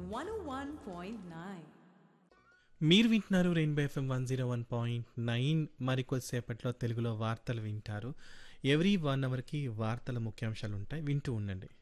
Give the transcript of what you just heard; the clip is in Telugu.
101.9. మీరు వింటున్నారు రెయిన్బో ఎఫ్ఎం 101.9. మరికొద్దిసేపట్లో తెలుగులో వార్తలు వింటారు. ఎవ్రీ 1 అవర్కి వార్తల ముఖ్యాంశాలు ఉంటాయి, వింటూ ఉండండి.